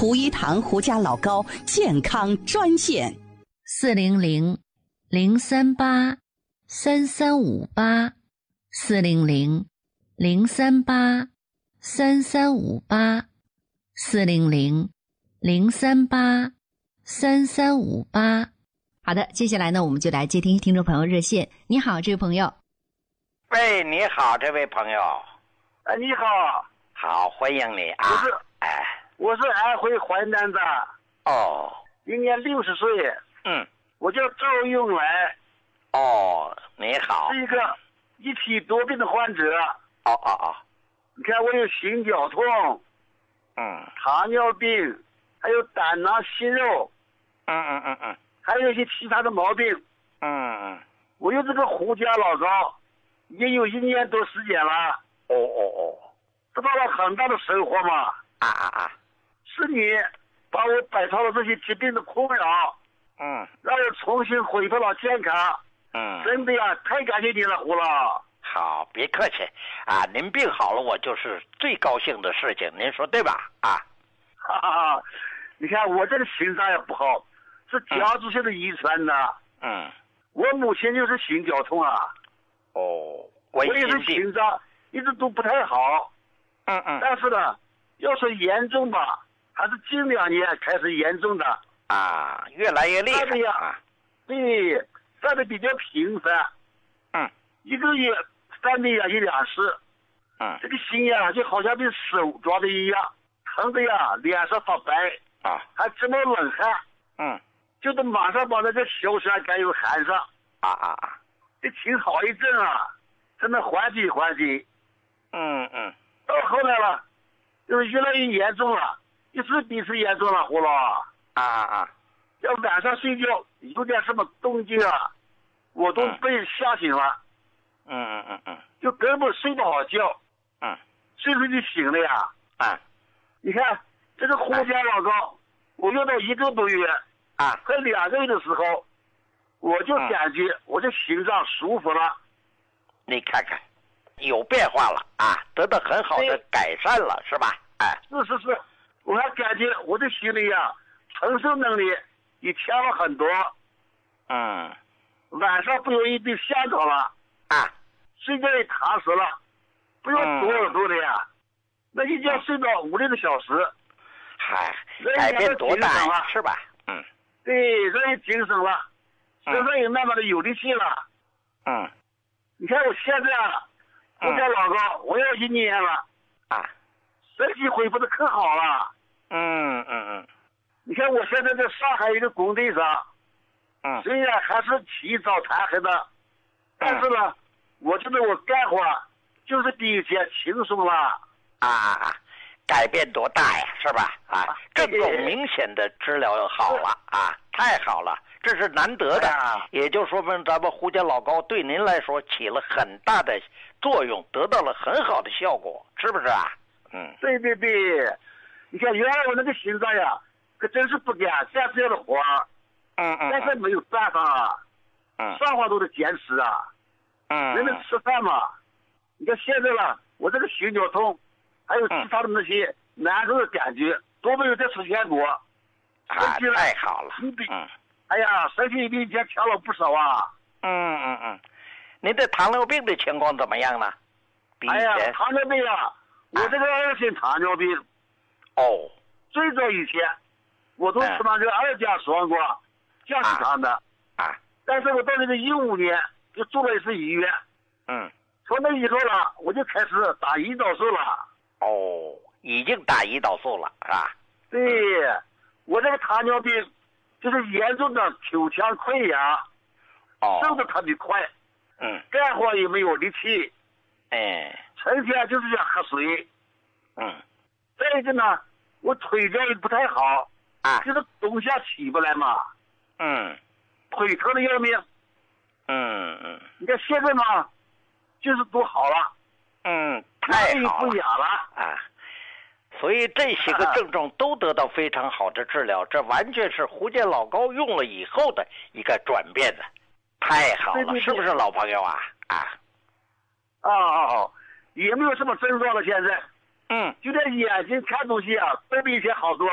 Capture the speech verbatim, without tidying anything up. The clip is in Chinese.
胡一堂胡家老高健康专线： 四零零零三八三三五八，四零零零三八三三五八，四零零零三八三三五八。好的，接下来呢，我们就来接听听众朋友热线。你好，这位朋友。 喂，你好，这位朋友。 哎，你好。 好，欢迎你啊。 我是， 哎， 我是安徽淮南的。 哦。 今年六十岁。 嗯。 我叫赵永来。 哦，你好。 是一个一体多病的患者。 哦哦哦。 你看，我有心绞痛。 嗯。 糖尿病，还有胆囊息肉。 嗯嗯嗯嗯。 还有一些其他的毛病。 嗯嗯。 我用这个胡家老膏，也有一年多时间了。 哦哦哦。 得到了很大的收获嘛。 啊啊啊！ 是你把我摆脱了这些疾病的困扰。 嗯。 让我重新恢复了健康。 嗯。 真的呀，太感谢你了，胡老。 好，别客气啊！您病好了，我就是最高兴的事情，您说对吧？啊。 哈哈，你看我这个心脏也不好，是家族性的遗传的。 嗯。 我母亲就是心绞痛啊。 哦。 我也是心脏一直都不太好。 嗯嗯。 但是呢，要说严重吧，还是近两年开始严重的。 啊，越来越厉害。 这样，对，犯的比较频繁。 嗯。 一个月犯的呀一两次。 嗯。 这个心呀就好像被手抓的一样，疼的呀脸上发白。 啊。 还直冒冷汗。 嗯。 就得马上把那个硝酸甘油含上。 啊啊啊！ 这挺好一阵啊，才能缓解缓解。 嗯嗯。 到后来了，就是越来越严重了，一次比一次严重了，胡老。 啊啊啊！ 要晚上睡觉有点什么动静啊，我都被吓醒了。 嗯嗯嗯嗯。 就根本睡不好觉。 嗯。 睡睡就醒了呀。 啊。 你看这个胡家老膏，我用到一个多月。 啊。 快两个月的时候，我就感觉我这心脏舒服了。 你看看。有变化了啊，得到很好的改善了，是吧？哎， 是是是，我还感觉我的心里呀，承受能力也强了很多。 嗯， 晚上不容易被吓着了啊， 睡觉也踏实了，不用左耳朵的呀，嗯、那一觉睡到五六个小时， 嗨，改变多大呀，是吧？嗯， 对，人也精神了，身上也慢慢的有力气了。 嗯， 你看我现在啊。我家老高，我要一年了， 啊， 身体恢复的可好了。 嗯嗯嗯。 你看我现在在上海一个工地上， 嗯， 虽然还是起早贪黑的，但是呢，嗯、我觉得我干活就是比以前轻松了。 啊啊啊！改变多大呀，是吧？啊，症状明显的治疗好了啊，太好了。这是难得的，啊、也就说明咱们胡家老膏对您来说起了很大的作用，得到了很好的效果，是不是啊？嗯， 对对对，你看原来我那个心脏呀，可真是不敢干这样的活儿， 嗯嗯， 但是没有办法啊， 嗯， 上话都得坚持啊， 嗯， 人得吃饭嘛。你看现在了，我这个心绞痛，还有其他的那些难受的感觉，都没有再出现过。 啊，太好了，嗯。 哎呀，身体比以前强了不少啊！ 嗯嗯嗯，您的糖尿病的情况怎么样呢？比以前？ 哎呀，糖尿病啊，我这个二型糖尿病。 哦。 最早以前，我都吃那个二甲双胍降血糖的。 啊。 但是我到那个一五年就住了一次医院。 嗯。 从那以后了，我就开始打胰岛素了。 哦，已经打胰岛素了，是吧？ 对，嗯、我这个糖尿病。就是严重的口腔溃疡， 哦， 瘦的特别快， 嗯， 干活也没有力气， 哎， 成天就是想喝水， 嗯， 再一个呢，我腿脚也不太好， 啊， 就是冬夏起不来嘛， 嗯， 腿疼的要命， 嗯嗯， 你看现在嘛，就是都好了， 嗯，太好了， 不痒了啊。所以这些个症状都得到非常好的治疗，这完全是胡家老膏用了以后的一个转变的，太好了， 对对对， 是不是老朋友啊？啊， 啊啊，也没有什么症状了，现在， 嗯， 就连眼睛看东西啊，都比以前好多了。